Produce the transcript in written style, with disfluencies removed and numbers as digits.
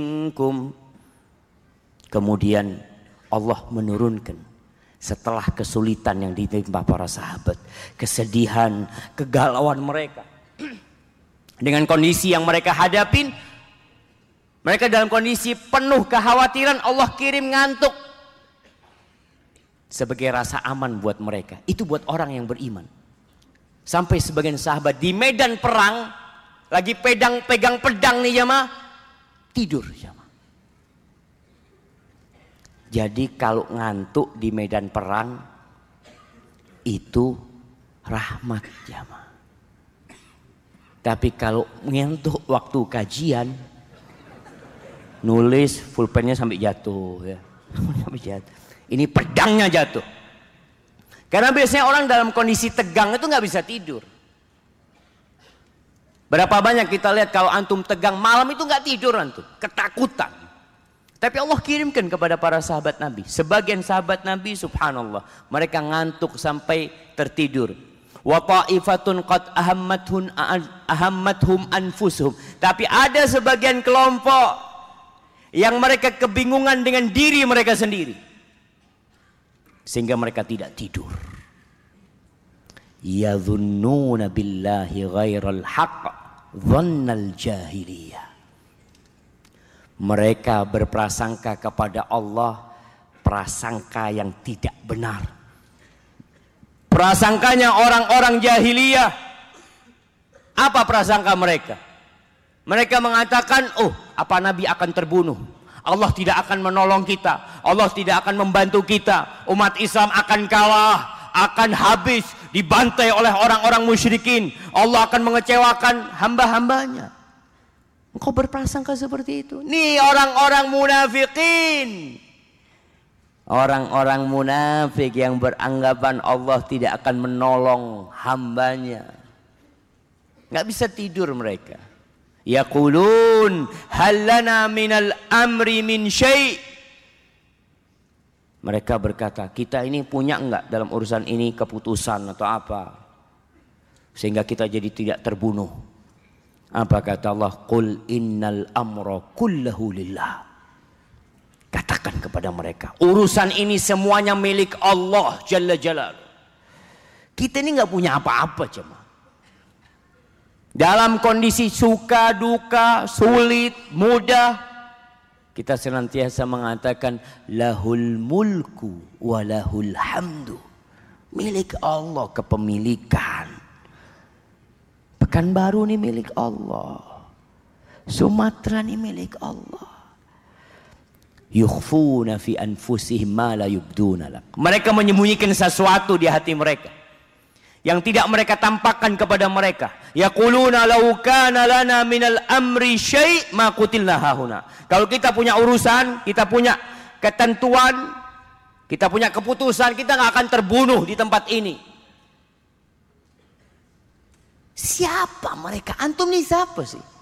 minkum. Kemudian Allah menurunkan setelah kesulitan yang ditimpa para sahabat, kesedihan, kegalauan mereka dengan kondisi yang mereka hadapin, mereka dalam kondisi penuh kekhawatiran, Allah kirim ngantuk sebagai rasa aman buat mereka. Itu buat orang yang beriman. Sampai sebagian sahabat di medan perang lagi pegang pedang nih jamaah, tidur jamaah. Jadi kalau ngantuk di medan perang itu rahmat jamaah. Tapi kalau ngantuk waktu kajian, nulis pulpennya sampai jatuh ya. Sampai jatuh. Ini pedangnya jatuh. Karena biasanya orang dalam kondisi tegang itu nggak bisa tidur. Berapa banyak kita lihat kalau antum tegang malam itu nggak tidur antum, ketakutan. Tapi Allah kirimkan kepada para sahabat Nabi. Sebagian sahabat Nabi subhanallah, mereka ngantuk sampai tertidur. Wa ta'ifatun qad ahammathum anfusuhum. Tapi ada sebagian kelompok yang mereka kebingungan dengan diri mereka sendiri, sehingga mereka tidak tidur. Yadhunnuna billahi ghairal haqq dhannal jahiliyah. Mereka berprasangka kepada Allah prasangka yang tidak benar. Prasangkanya orang-orang jahiliyah. Apa prasangka mereka? Mereka mengatakan, oh, apa Nabi akan terbunuh? Allah tidak akan menolong kita. Allah tidak akan membantu kita. Umat Islam akan kalah, akan habis, dibantai oleh orang-orang musyrikin. Allah akan mengecewakan hamba-hambanya. Engkau berprasangka seperti itu. Nih orang-orang munafikin. Orang-orang munafik yang beranggapan Allah tidak akan menolong hambanya. Nggak bisa tidur mereka. Yaqulun hal lana minal amri min syai'. Mereka berkata, kita ini punya enggak dalam urusan ini keputusan atau apa, sehingga kita jadi tidak terbunuh. Apa kata Allah? Qul innal amra kullahu lillah. Katakan kepada mereka, urusan ini semuanya milik Allah Jalla Jalaluh. Kita ini enggak punya apa-apa jemaah. Dalam kondisi suka, duka, sulit, mudah, kita senantiasa mengatakan lahul mulku wa lahul hamdu. Milik Allah kepemilikan. Pekanbaru ini milik Allah. Sumatera ini milik Allah. Yukhfuna fi anfusihim ma la yubduna lak. Mereka menyembunyikan sesuatu di hati mereka yang tidak mereka tampakkan kepada mereka. Yaquluna law kana lana minal amri syai' ma qutilna hahuna. Kalau kita punya urusan, kita punya ketentuan, kita punya keputusan, kita nggak akan terbunuh di tempat ini. Siapa mereka? Antum nih siapa sih?